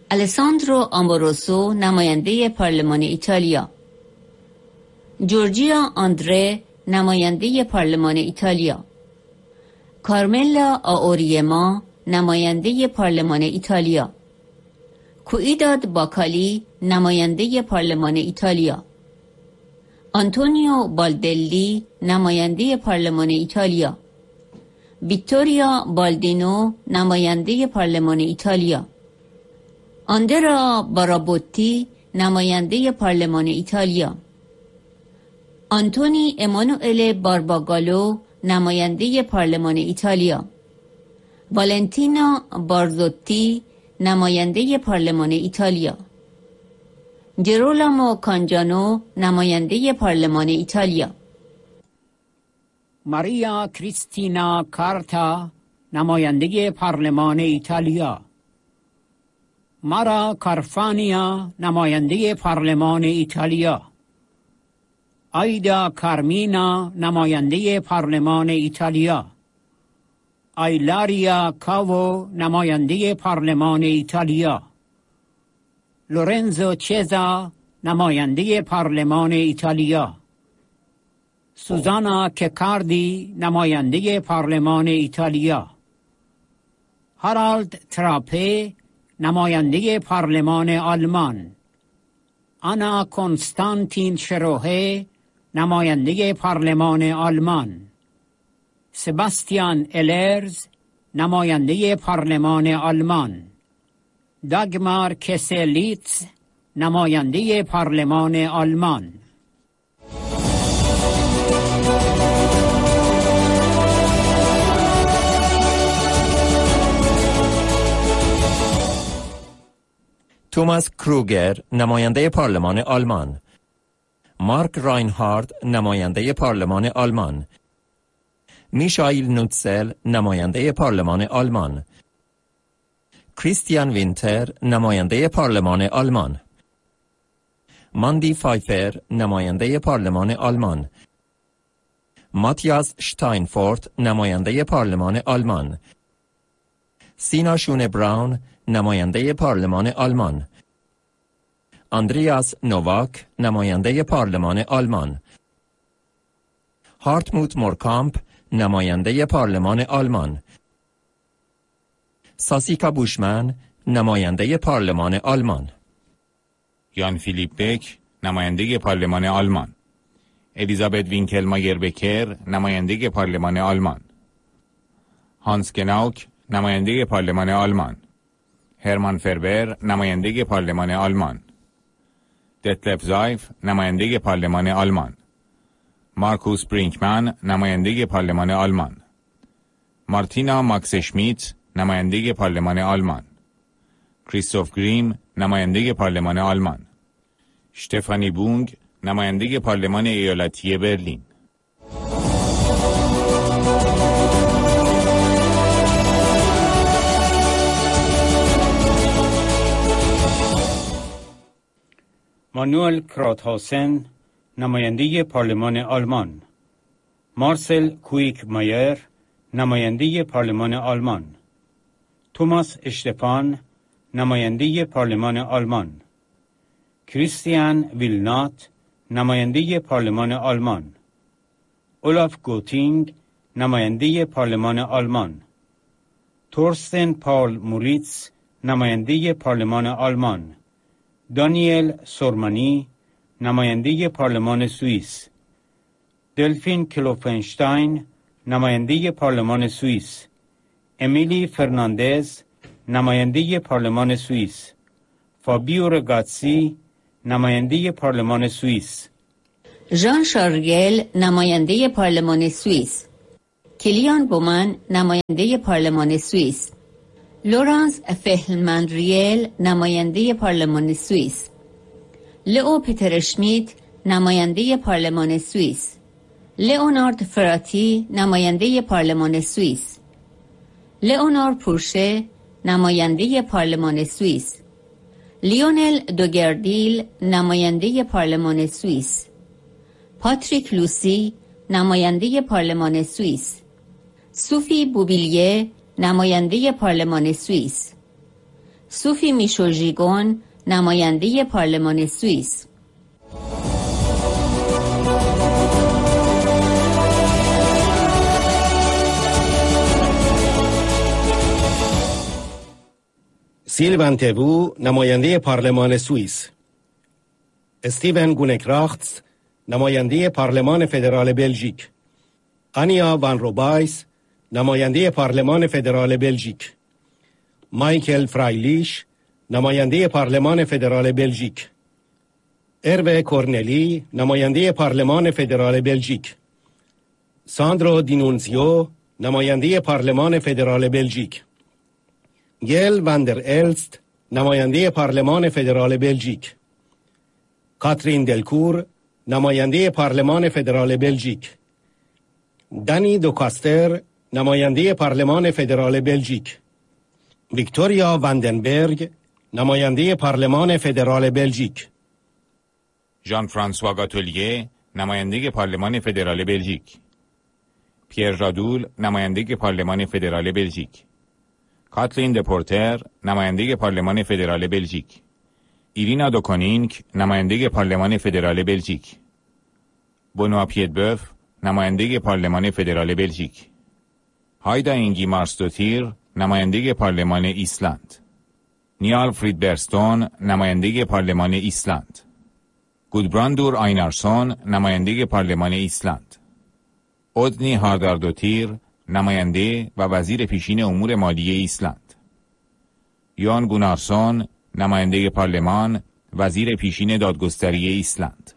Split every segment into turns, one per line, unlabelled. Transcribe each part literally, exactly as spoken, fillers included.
الساندرو آمبروسو نماینده پارلمان ایتالیا، جورجیا آندره نماینده پارلمان ایتالیا، کارملا آوریما نماینده پارلمان ایتالیا، کویداد باکالی نماینده پارلمان ایتالیا، آنتونیو بالدلی نماینده پارلمان ایتالیا، ویکتوریا بالدینو نماینده پارلمان ایتالیا، آندرا بارابوتی نماینده پارلمان ایتالیا، آنتونی امانوئل بارباگالو نماینده پارلمان ایتالیا، والنتینا بارزوتی نماینده پارلمان ایتالیا، جرولامو کانجانو نماینده پارلمان ایتالیا،
ماریا کریستینا کارتا نماینده پارلمان ایتالیا، مارا کارفانیا نماینده پارلمان ایتالیا، آیدا کارمینا نماینده پارلمان ایتالیا، ایلاریا کاوو نماینده پارلمان ایتالیا، لورنزو چزا نماینده پارلمان ایتالیا، سوزانا ککاردی نماینده پارلمان ایتالیا، هارالد تراپه نماینده پارلمان آلمان، آنا کنستانتین شروهه نماینده پارلمان آلمان، سباستیان الرز نماینده پارلمان آلمان، داگمار کسلیتس نماینده پارلمان آلمان.
توماس کروگر نماینده پارلمان آلمان، مارک راینهارد نماینده پارلمان آلمان، میشایل نوتسل نماینده پارلمان آلمان، کریستیان وینتر نماینده پارلمان آلمان، ماندی فایفر نماینده پارلمان آلمان، ماتیاس شتاینفورت نماینده پارلمان آلمان، سینا شون براون نماینده پارلمان آلمان، اندریاس نوواک نماینده پارلمان آلمان، هارتموت مورکامپ نماینده پارلمان آلمان، ساسیکا بوشمن نماینده پارلمان آلمان،
یان فیلیپ بک نماینده پارلمان آلمان، الیزابت وینکلمایر بکر نماینده پارلمان آلمان، هانس گناوک نماینده پارلمان آلمان، هرمان فربر نماینده پارلمان آلمان، دتلف زایف نماینده پارلمان آلمان، مارکوس برینکمن نماینده پارلمان آلمان، مارتینا ماکس شمیت نماینده پارلمان آلمان، کریستوف گریم نماینده پارلمان آلمان، شتفانی بونگ نماینده پارلمان ایالتی برلین.
مانوئل کراتهاسن نماینده پارلمان آلمان، مارسل کویک مایر نماینده پارلمان آلمان، توماس اشتفان نماینده پارلمان آلمان، کریستیان ویلنات نماینده پارلمان آلمان، اولاف گوتینگ نماینده پارلمان آلمان، تورستن پاول موریتس نماینده پارلمان آلمان، دانیل سورمانی نماینده پارلمان سوئیس، دلفین کلوفنشتاین نماینده پارلمان سوئیس، امیلی فرناندز نماینده پارلمان سوئیس، فابیو رگاتسی نماینده پارلمان سوئیس،
ژان شارگل نماینده پارلمان سوئیس، کلیان بومن نماینده پارلمان سوئیس، لورانس فهلمنریل نماینده پارلمان سوئیس، لئو پیتر اشمیت نماینده پارلمان سوئیس، لئونارد فراتی نماینده پارلمان سوئیس، لئونار پورشه نماینده پارلمان سوئیس، لیونل دوگردیل نماینده پارلمان سوئیس، پاتریک لوسی نماینده پارلمان سوئیس، سوفی بوبیلیه نماینده پارلمان سوئیس، سوفی میشوژیگون، نماینده پارلمان سوئیس.
سیلوان تبو، نماینده پارلمان سوئیس. استیون گونکراختس، نماینده پارلمان فدرال بلژیک. آنیا وان روبایس، نماینده پارلمان فدرال بلژیک. مایکل فرایلیش، نماینده پارلمان فدرال بلژیک. ارو کورنلی، نماینده پارلمان فدرال بلژیک. ساندرو دینونزیو، نماینده پارلمان فدرال بلژیک. گل واندر الست، نماینده پارلمان فدرال بلژیک. کاترین دلکور، نماینده پارلمان فدرال بلژیک. دانی دوکاستر، نماینده پارلمان فدرال بلژیک. ویکتوریا واندنبرگ، نماینده پارلمان فدرال بلژیک.
ژان فرانسوا گاتولیه، نماینده پارلمان فدرال بلژیک. پیر رادول، نماینده پارلمان فدرال بلژیک. کاتلین دپورتر، نماینده پارلمان فدرال بلژیک. ایرینا دوکونینک، نماینده پارلمان فدرال بلژیک. بونوا پیدبوف، نماینده پارلمان فدرال بلژیک. هایدا اینگی مارستوتیر، نماینده پارلمان ایسلند. نیال فریدبرستون، نماینده پارلمان ایسلند. گودبراندور آینارسون، نماینده پارلمان ایسلند. اودنی هارداردوتیر، نماینده و وزیر پیشین امور مالی ایسلند. یان گونارسون، نماینده پارلمان، وزیر پیشین دادگستری ایسلند.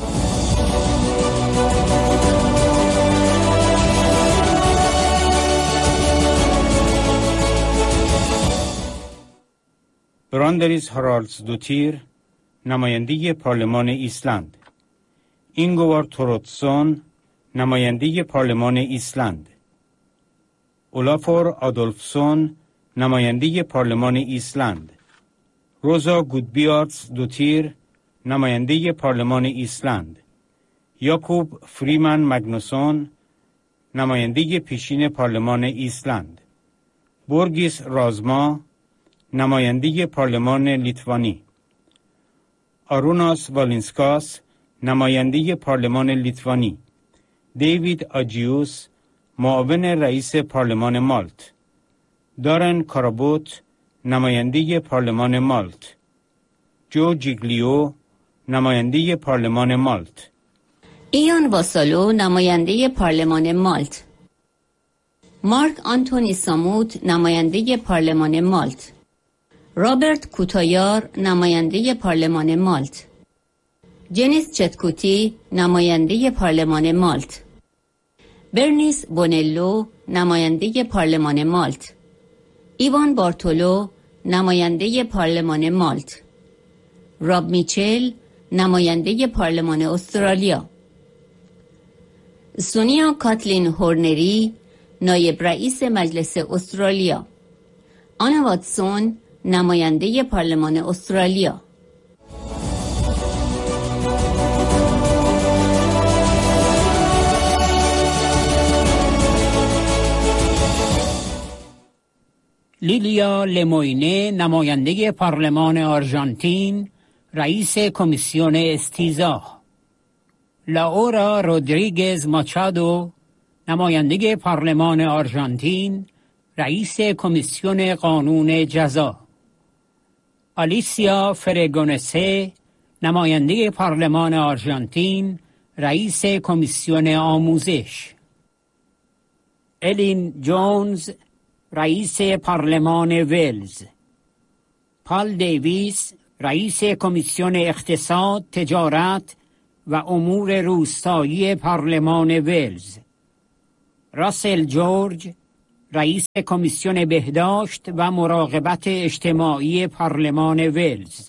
براندریس هارالدسدوتیر، نماینده پارلمان ایسلند. اینگوار توروتسون، نماینده پارلمان ایسلند. اولافور آدولفسون، نماینده پارلمان ایسلند. روزا گودبیارتس دوتیر، نماینده پارلمان ایسلند. یاکوب فریمن مگنوسون، نماینده پیشین پارلمان ایسلند. بورگیس رازما، نماینده پارلمان لیتوانی. آروناس والینسکاس، نماینده پارلمان لیتوانی. دیوید آجیوس، معاون رئیس پارلمان مالت. دارن کارابوت، نماینده پارلمان مالت. جو جیگلیو، نماینده پارلمان مالت.
ایان واسالو، نماینده پارلمان مالت. مارک آنتونی ساموت، نماینده پارلمان مالت. رابرت کوتایار، نماینده پارلمان مالت. جنیس چتکوتی، نماینده پارلمان مالت. برنیس بونلو، نماینده پارلمان مالت. ایوان بارتولو، نماینده پارلمان مالت. راب میچل، نماینده پارلمان استرالیا. سونیا کاتلین هورنری، نایب رئیس مجلس استرالیا. آنا واتسون، نماینده پارلمان استرالیا.
لیلیا لموینه، نماینده پارلمان آرژانتین، رئیس کمیسیون استیزا. لاورا رودریگز ماچادو، نماینده پارلمان آرژانتین، رئیس کمیسیون قانون جزا. آلیسیا فرگونسه، نماینده پارلمان آرژانتین، رئیس کمیسیون آموزش. الین جونز، رئیس پارلمان ولز. پال دیویس، رئیس کمیسیون اقتصاد، تجارت و امور روستایی پارلمان ولز. راسل جورج، رئیس کمیسیون بهداشت و مراقبت اجتماعی پارلمان ولز.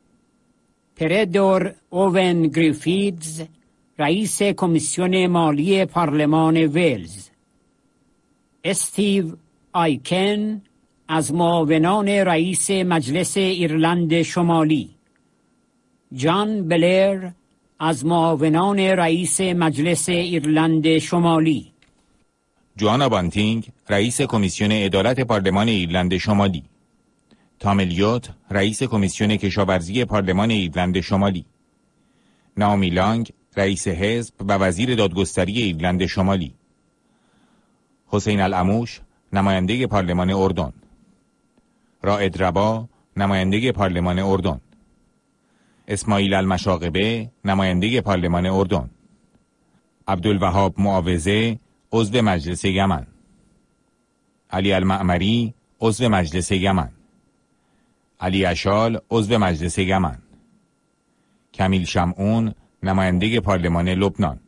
پردور اوون گریفیدز، رئیس کمیسیون مالی پارلمان ولز. استیو آیکن، از معاونان رئیس مجلس ایرلند شمالی. جان بلر، از معاونان رئیس مجلس ایرلند شمالی.
جوانا بانتینگ، رئیس کمیسیون عدالت پارلمان ایرلند شمالی. تام الیوت رئیس کمیسیون کشاورزی پارلمان ایرلند شمالی، نامی لانگ رئیس حزب و وزیر دادگستری ایرلند شمالی، حسین العموش نماینده پارلمان اردن، رائد ربا نماینده پارلمان اردن، اسماعیل المشاغبه نماینده پارلمان اردن، عبدالوهاب معاوضه عضو مجلس یمن، علی المعمری عضو مجلس یمن، علی اشال عضو مجلس یمن، کمیل شمعون نماینده پارلمان لبنان.